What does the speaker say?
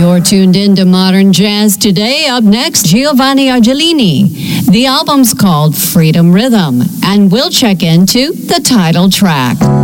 You're tuned into Modern Jazz today. Up next, Giovanni Argelini. The album's called Freedom Rhythm, and we'll check into the title track.